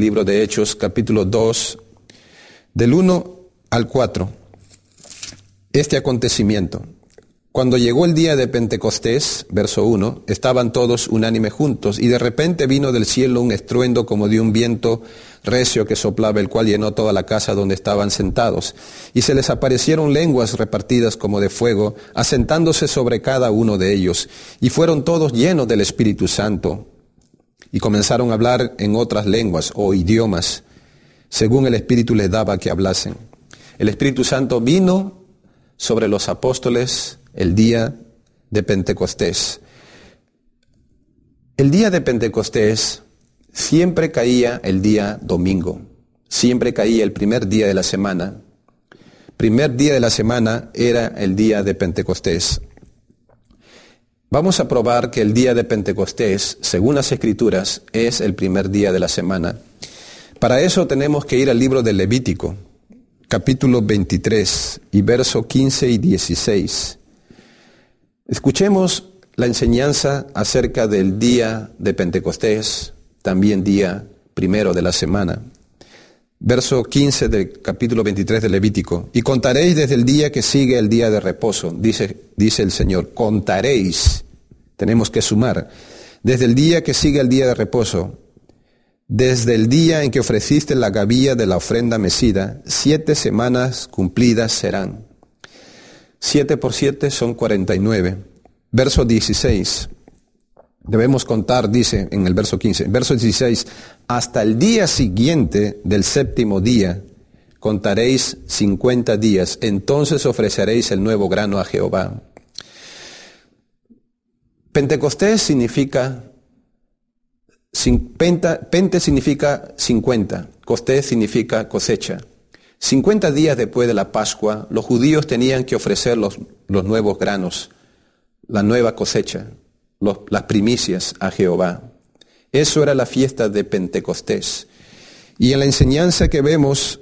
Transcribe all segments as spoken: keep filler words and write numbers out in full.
libro de Hechos, capítulo dos, del uno al cuatro. Este acontecimiento. Cuando llegó el día de Pentecostés, verso uno, estaban todos unánime juntos, y de repente vino del cielo un estruendo como de un viento recio que soplaba, el cual llenó toda la casa donde estaban sentados. Y se les aparecieron lenguas repartidas como de fuego, asentándose sobre cada uno de ellos. Y fueron todos llenos del Espíritu Santo, y comenzaron a hablar en otras lenguas o idiomas, según el Espíritu les daba que hablasen. El Espíritu Santo vino sobre los apóstoles el día de Pentecostés. El día de Pentecostés siempre caía el día domingo, siempre caía el primer día de la semana. Primer día de la semana era el día de Pentecostés. Vamos a probar que el día de Pentecostés, según las Escrituras, es el primer día de la semana. Para eso tenemos que ir al libro de Levítico, capítulo veintitrés, y verso quince y dieciséis. Escuchemos la enseñanza acerca del día de Pentecostés, también día primero de la semana. Verso quince del capítulo veintitrés de Levítico. Y contaréis desde el día que sigue el día de reposo, dice, dice el Señor. Contaréis, tenemos que sumar, desde el día que sigue el día de reposo, desde el día en que ofreciste la gavilla de la ofrenda mecida, siete semanas cumplidas serán. Siete por siete son cuarenta y nueve. Verso dieciséis. Debemos contar, dice en el verso quince. Verso dieciséis. Hasta el día siguiente del séptimo día contaréis cincuenta días. Entonces ofreceréis el nuevo grano a Jehová. Pentecostés significa, penta, pente significa cincuenta. Costés significa cosecha. cincuenta días después de la Pascua, los judíos tenían que ofrecer los, los nuevos granos, la nueva cosecha, los, las primicias a Jehová. Eso era la fiesta de Pentecostés. Y en la enseñanza que vemos,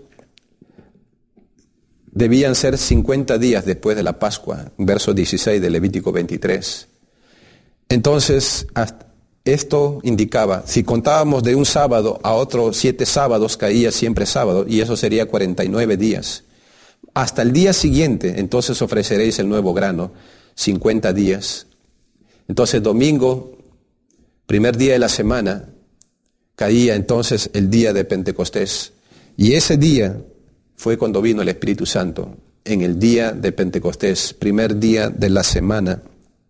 debían ser cincuenta días después de la Pascua, verso dieciséis de Levítico veintitrés. Entonces, hasta esto indicaba, si contábamos de un sábado a otros siete sábados, caía siempre sábado, y eso sería cuarenta y nueve días. Hasta el día siguiente, entonces ofreceréis el nuevo grano, cincuenta días. Entonces domingo, primer día de la semana, caía entonces el día de Pentecostés. Y ese día fue cuando vino el Espíritu Santo, en el día de Pentecostés, primer día de la semana.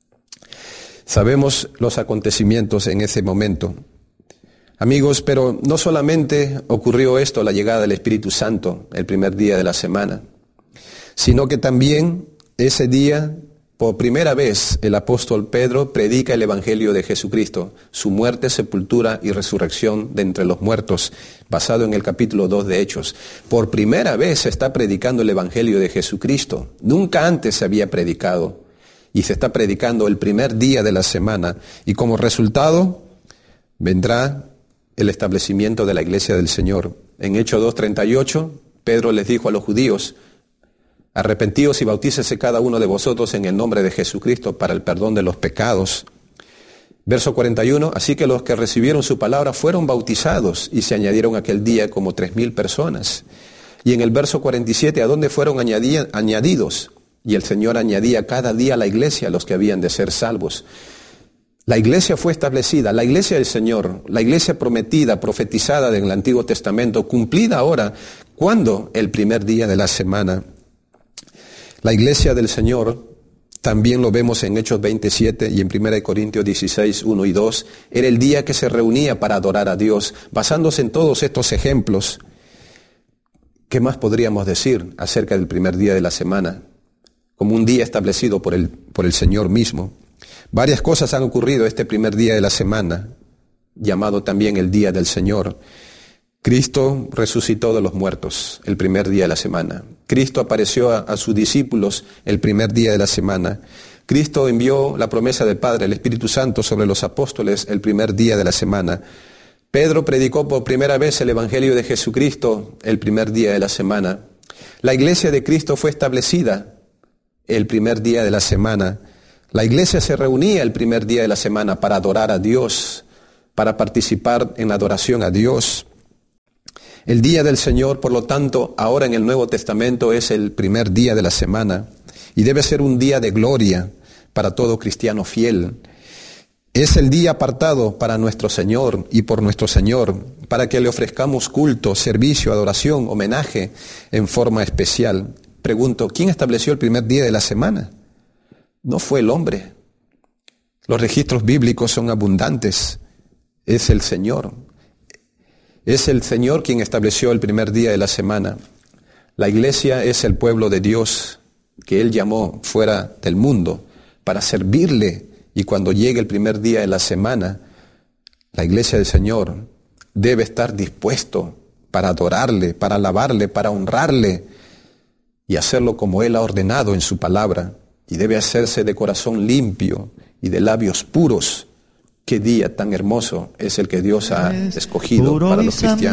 Sabemos los acontecimientos en ese momento. Amigos, pero no solamente ocurrió esto, la llegada del Espíritu Santo, el primer día de la semana, sino que también ese día, por primera vez, el apóstol Pedro predica el Evangelio de Jesucristo, su muerte, sepultura y resurrección de entre los muertos, basado en el capítulo dos de Hechos. Por primera vez se está predicando el Evangelio de Jesucristo. Nunca antes se había predicado. Y se está predicando el primer día de la semana. Y como resultado, vendrá el establecimiento de la iglesia del Señor. En Hechos dos treinta y ocho, Pedro les dijo a los judíos: arrepentíos y bautícese cada uno de vosotros en el nombre de Jesucristo para el perdón de los pecados. Verso cuarenta y uno, así que los que recibieron su palabra fueron bautizados y se añadieron aquel día como tres mil personas. Y en el verso cuarenta y siete, ¿a dónde fueron añadi- añadidos? Y el Señor añadía cada día a la iglesia a los que habían de ser salvos. La iglesia fue establecida, la iglesia del Señor, la iglesia prometida, profetizada en el Antiguo Testamento, cumplida ahora, ¿cuándo? El primer día de la semana. La iglesia del Señor, también lo vemos en Hechos veintisiete y en primera de Corintios dieciséis, uno y dos, era el día que se reunía para adorar a Dios. Basándose en todos estos ejemplos, ¿qué más podríamos decir acerca del primer día de la semana? Como un día establecido por el, por el Señor mismo. Varias cosas han ocurrido este primer día de la semana, llamado también el día del Señor. Cristo resucitó de los muertos el primer día de la semana. Cristo apareció a, a sus discípulos el primer día de la semana. Cristo envió la promesa del Padre, el Espíritu Santo, sobre los apóstoles el primer día de la semana. Pedro predicó por primera vez el Evangelio de Jesucristo el primer día de la semana. La iglesia de Cristo fue establecida el primer día de la semana. La iglesia se reunía el primer día de la semana para adorar a Dios, para participar en la adoración a Dios. El día del Señor, por lo tanto, ahora en el Nuevo Testamento es el primer día de la semana y debe ser un día de gloria para todo cristiano fiel. Es el día apartado para nuestro Señor y por nuestro Señor, para que le ofrezcamos culto, servicio, adoración, homenaje en forma especial. Pregunto, ¿quién estableció el primer día de la semana? No fue el hombre. Los registros bíblicos son abundantes. Es el Señor. Es el Señor quien estableció el primer día de la semana. La iglesia es el pueblo de Dios que Él llamó fuera del mundo para servirle. Y cuando llegue el primer día de la semana, la iglesia del Señor debe estar dispuesto para adorarle, para alabarle, para honrarle y hacerlo como Él ha ordenado en su palabra. Y debe hacerse de corazón limpio y de labios puros. Qué día tan hermoso es el que Dios ha escogido para los cristianos.